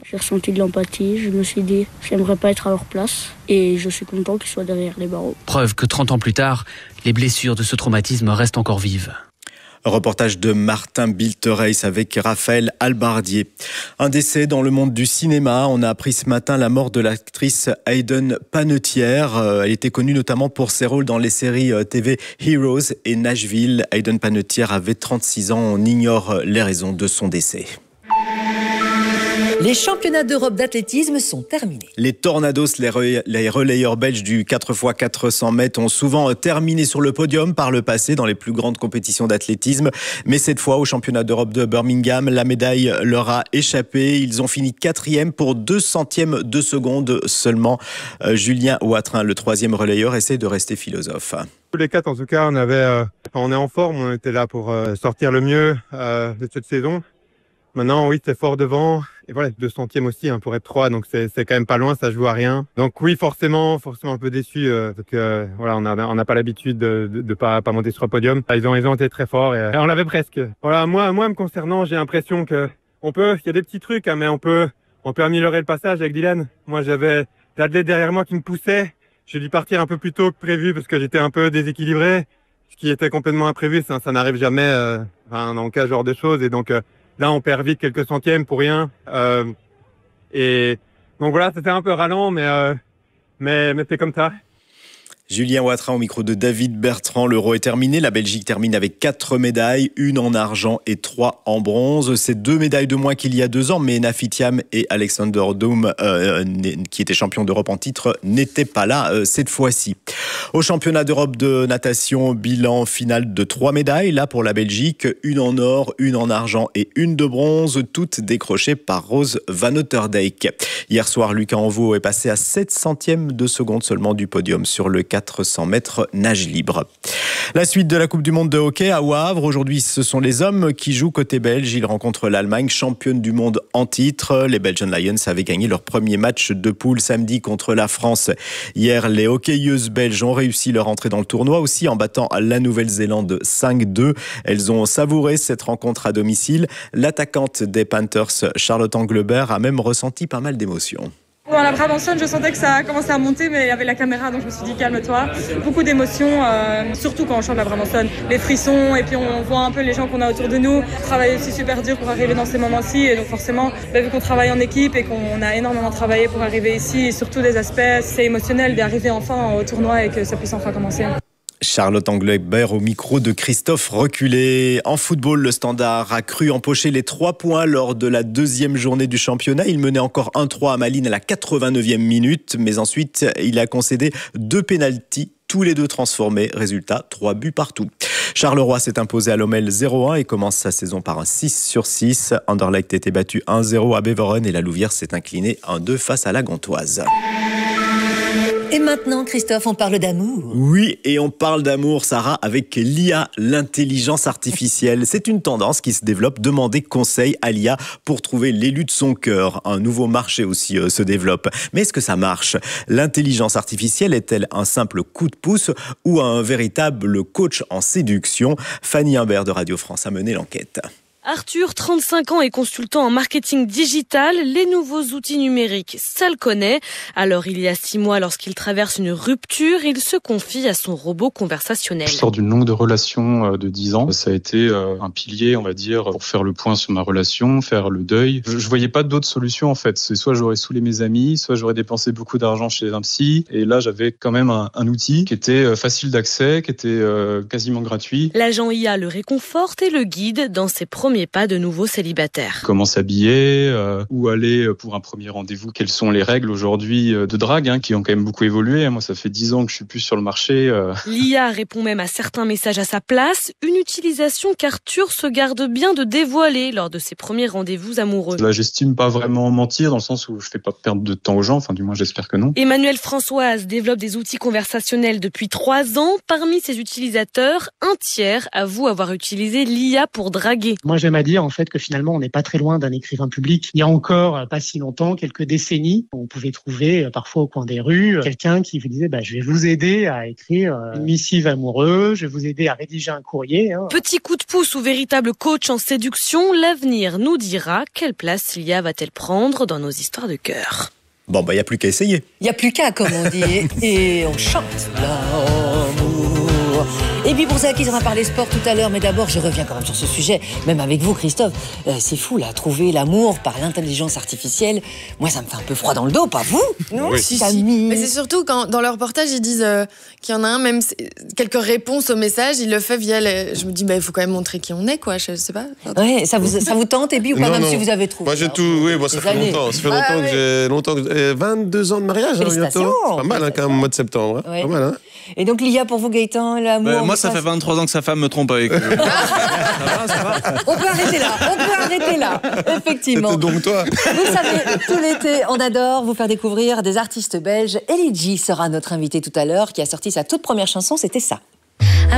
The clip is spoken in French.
J'ai ressenti de l'empathie, je me suis dit j'aimerais pas être à leur place et je suis content qu'ils soient derrière les barreaux. Preuve que 30 ans plus tard, les blessures de ce traumatisme restent encore vives. Reportage de Martin Biltereis avec Raphaël Albardier. Un décès dans le monde du cinéma. On a appris ce matin la mort de l'actrice Hayden Panettiere. Elle était connue notamment pour ses rôles dans les séries TV Heroes et Nashville. Hayden Panettiere avait 36 ans. On ignore les raisons de son décès. Les championnats d'Europe d'athlétisme sont terminés. Les Tornados, les relayeurs belges du 4x400 mètres ont souvent terminé sur le podium par le passé dans les plus grandes compétitions d'athlétisme. Mais cette fois, au championnat d'Europe de Birmingham, la médaille leur a échappé. Ils ont fini 4e pour 2 centièmes de seconde seulement. Julien Watrin, le 3e relayeur, essaie de rester philosophe. Tous les 4, en tout cas, on est en forme. On était là pour sortir le mieux de cette saison. Maintenant, oui, c'est fort devant. Et voilà, 2 centièmes aussi pour être 3, donc c'est quand même pas loin, ça joue à rien. Donc oui, forcément un peu déçu parce que voilà, on n'a pas l'habitude de pas monter sur le podium. Ils ont été très forts et on l'avait presque. Voilà, moi me concernant, j'ai l'impression que il y a des petits trucs, mais on peut améliorer le passage avec Dylan. Moi, j'avais l'athlète derrière moi qui me poussait. J'ai dû partir un peu plus tôt que prévu parce que j'étais un peu déséquilibré, ce qui était complètement imprévu. Ça n'arrive jamais dans le cas ce genre de choses et donc. Là, on perd vite quelques centièmes pour rien. Et donc voilà, c'était un peu ralent, mais c'est comme ça. Julien Watrin au micro de David Bertrand. L'Euro est terminé. La Belgique termine avec 4 médailles, 1 en argent et 3 en bronze. C'est 2 médailles de moins qu'il y a 2 ans, mais Nafi Thiam et Alexander Doum, qui étaient champions d'Europe en titre, n'étaient pas là cette fois-ci. Au championnat d'Europe de natation, bilan final de 3 médailles. Là, pour la Belgique, 1 en or, 1 en argent et 1 de bronze, toutes décrochées par Rose Van Otterdijk. Hier soir, Lucas Envaux est passé à 7 centièmes de seconde seulement du podium sur le 400 mètres nage libre. La suite de la Coupe du Monde de hockey à Wavre. Aujourd'hui, ce sont les hommes qui jouent côté belge. Ils rencontrent l'Allemagne, championne du monde en titre. Les Belgian Lions avaient gagné leur premier match de poule samedi contre la France. Hier, les hockeyeuses belges ont réussi leur entrée dans le tournoi aussi en battant la Nouvelle-Zélande 5-2. Elles ont savouré cette rencontre à domicile. L'attaquante des Panthers, Charlotte Englebert, a même ressenti pas mal d'émotions. Dans la Brabançonne, je sentais que ça a commencé à monter, mais il y avait la caméra, donc je me suis dit calme-toi. Beaucoup d'émotions, surtout quand on chante la Brabançonne. Les frissons, et puis on voit un peu les gens qu'on a autour de nous. On travaille aussi super dur pour arriver dans ces moments-ci, et donc forcément, vu qu'on travaille en équipe et qu'on a énormément travaillé pour arriver ici, et surtout des aspects, c'est émotionnel d'arriver enfin au tournoi et que ça puisse enfin commencer. Charlotte Englebert au micro de Christophe Reculé. En football, le Standard a cru empocher les 3 points lors de la 2e journée du championnat. Il menait encore 1-3 à Malines à la 89e minute, mais ensuite il a concédé 2 pénaltys, tous les 2 transformés. Résultat, 3 buts partout. Charleroi s'est imposé à Lommel 0-1 et commence sa saison par un 6/6. Anderlecht était battu 1-0 à Beveren et la Louvière s'est inclinée 1-2 face à la Gantoise. Et maintenant, Christophe, on parle d'amour. Oui, et on parle d'amour, Sarah, avec l'IA, l'intelligence artificielle. C'est une tendance qui se développe. Demandez conseil à l'IA pour trouver l'élu de son cœur. Un nouveau marché aussi se développe. Mais est-ce que ça marche ? L'intelligence artificielle est-elle un simple coup de pouce ou un véritable coach en séduction ? Fanny Imbert de Radio France a mené l'enquête. Arthur, 35 ans, est consultant en marketing digital. Les nouveaux outils numériques, ça le connaît. Alors, il y a 6 mois, lorsqu'il traverse une rupture, il se confie à son robot conversationnel. Je sors d'une longue relation de 10 ans. Ça a été un pilier, on va dire, pour faire le point sur ma relation, faire le deuil. Je voyais pas d'autre solution, en fait. C'est soit j'aurais saoulé mes amis, soit j'aurais dépensé beaucoup d'argent chez un psy. Et là, j'avais quand même un outil qui était facile d'accès, qui était quasiment gratuit. L'agent IA le réconforte et le guide dans ses premiers pas de nouveau célibataire. Comment s'habiller, où aller pour un premier rendez-vous, quelles sont les règles aujourd'hui de drague qui ont quand même beaucoup évolué. Moi, ça fait 10 ans que je suis plus sur le marché. L'IA répond même à certains messages à sa place, une utilisation qu'Arthur se garde bien de dévoiler lors de ses premiers rendez-vous amoureux. Là, j'estime pas vraiment mentir dans le sens où je fais pas perdre de temps aux gens, enfin du moins j'espère que non. Emmanuel Françoise développe des outils conversationnels depuis 3 ans. Parmi ses utilisateurs, un tiers avoue avoir utilisé l'IA pour draguer. Moi, j'aime à dire en fait que finalement on n'est pas très loin d'un écrivain public. Il y a encore pas si longtemps, quelques décennies, on pouvait trouver parfois au coin des rues quelqu'un qui vous disait je vais vous aider à écrire une missive amoureuse, je vais vous aider à rédiger un courrier. Petit coup de pouce ou véritable coach en séduction, l'avenir nous dira quelle place Lia va-t-elle prendre dans nos histoires de cœur. Bon, il n'y a plus qu'à essayer. Il n'y a plus qu'à, comme on dit. Et on chante l'amour. Et puis pour ça, on va parler sport tout à l'heure. Mais d'abord, je reviens quand même sur ce sujet, même avec vous, Christophe. C'est fou, là, trouver l'amour par l'intelligence artificielle. Moi, ça me fait un peu froid dans le dos, pas vous? Non, oui. Si. Mais c'est surtout quand, dans leur reportage, ils disent qu'il y en a un, même quelques réponses au message, il le fait via Je me dis, il faut quand même montrer qui on est, quoi. Je sais pas. Ouais, ça vous tente, et puis ou pas, même si vous avez trouvé? Moi, j'ai tout. Oui, ça fait longtemps. Ça fait longtemps que j'ai 22 ans de mariage, bientôt. C'est pas mal, quand même, au mois de septembre. Ouais. Pas mal, hein. Et donc, Lia, pour vous, Gaëtan, l'amour. Moi, ça fait 23 ans que sa femme me trompe avec lui. Ça va. On peut arrêter là. Effectivement. C'était donc toi. Vous savez, tout l'été, on adore vous faire découvrir des artistes belges. Ellie G sera notre invitée tout à l'heure, qui a sorti sa toute première chanson, c'était ça.